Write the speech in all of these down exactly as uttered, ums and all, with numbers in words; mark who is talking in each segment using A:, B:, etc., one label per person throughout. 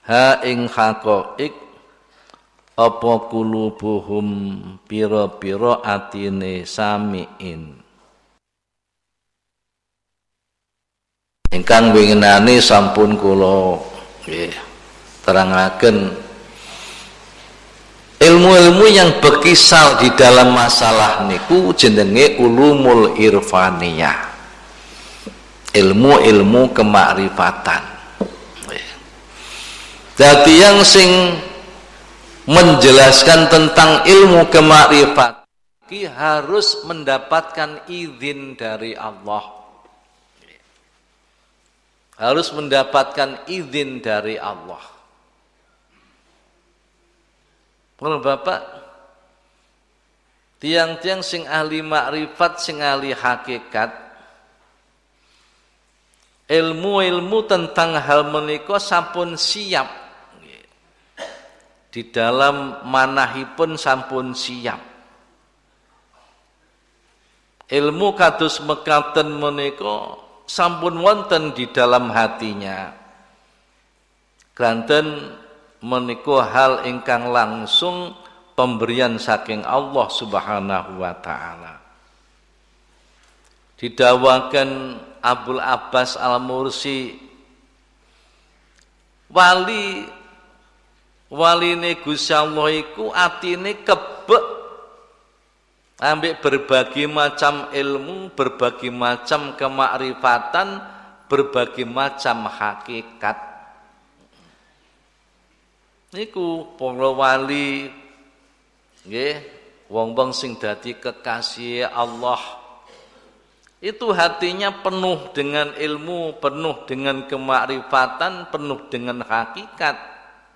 A: ha ing haqaiq apa kulubuhum pira-pira atine samiin ingkang winginane sampun kula nggih terangaken ilmu-ilmu yang berkisar di dalam masalah niku jenenge ulumul irfaniyah, ilmu-ilmu kemakrifatan. Jadi yang sing menjelaskan tentang ilmu kemakrifat harus mendapatkan izin dari Allah, harus mendapatkan izin dari Allah. Kalau Bapak, tiang-tiang sing ahli makrifat, sing ahli hakikat, ilmu-ilmu tentang hal menika sampun siap. Di dalam manahipun sampun siap. Ilmu kados mekaten menika sampun wonten di dalam hatinya. Granten menika hal ingkang langsung pemberian saking Allah Subhanahu wa taala. Didawaken Abul Abbas Al-Mursi, wali waline Gusti Allah iku atine kebek ambek berbagai macam ilmu, berbagai macam kemakrifatan, berbagai macam hakikat. Niku para wali nggih, wong-wong sing dadi kekasih Allah itu hatinya penuh dengan ilmu, penuh dengan kemakrifatan, penuh dengan hakikat.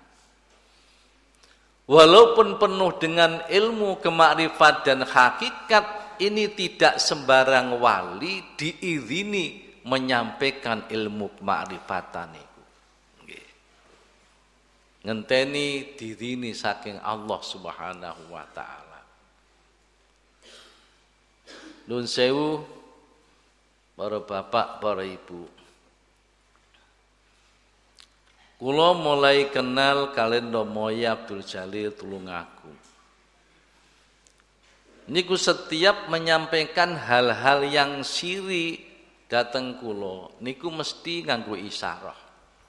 A: Walaupun penuh dengan ilmu, kemakrifat dan hakikat, ini tidak sembarang wali diizini menyampaikan ilmu kemakrifatan itu. Ngenteni dirini saking Allah Subhanahu wa taala. Nun sewu para bapak, para ibu. Kula mulai kenal kalian Moya Abdul Jalil Tulungagung. Niku setiap menyampaikan hal-hal yang siri dateng kula, niku mesti nganggo isyarah.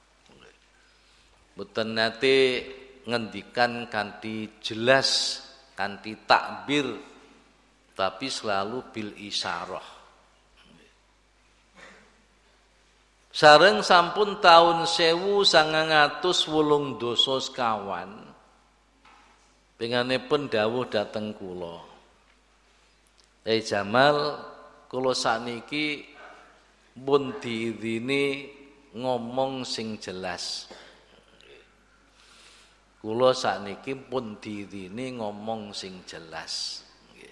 A: Mboten nate ngendikan kanthi jelas, kanthi takbir, tapi selalu bil isyarah. Sareng sampun tahun sewu sangang atus wolung doso sekawan penganipun dawuh dateng kula, Eh Jamal, kula sakniki pun diizini ngomong sing jelas. Kula sakniki pun diizini ngomong sing jelas.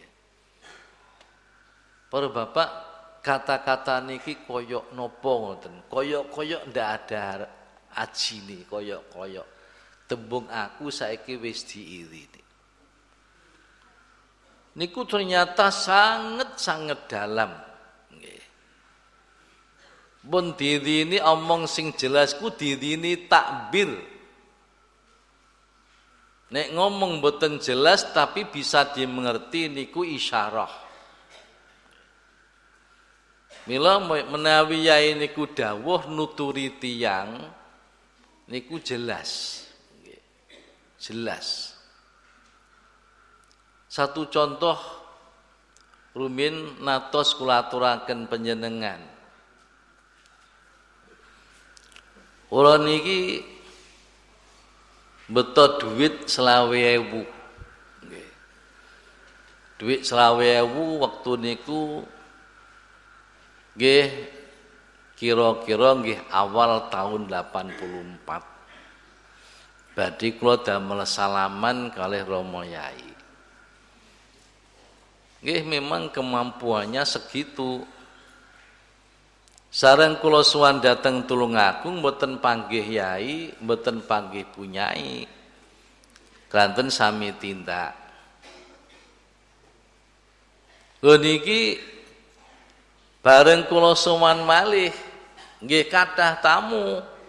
A: Para bapak, kata-kata niki koyok nopo ngoten, koyok-koyok ndak ada ajine, koyok-koyok. Tembung aku saiki wis diirini. Niku ternyata sangat-sangat dalam. Nggih. Pun diirini omong sing jelas ku diirini takbir. Nek ngomong mboten jelas tapi bisa dimengerti niku isyarah. Mila menawi yai niku dawuh nuturi tiyang niku jelas. Jelas. Satu contoh rumin natos kula aturaken panjenengan. Kula niki beto duit selawe ewu. Duit selawe ewu waktu niku nggih kira-kira nggih awal tahun delapan puluh empat. Badhe kula damel salaman kalih Rama Yai. Nggih memang kemampuannya segitu. Sareng kula suwan dateng Tulungagung mboten panggih yai, mboten panggih bunyai. Klanten sami tindak. Lho niki bareng kula suwan malih nggih kathah tamu.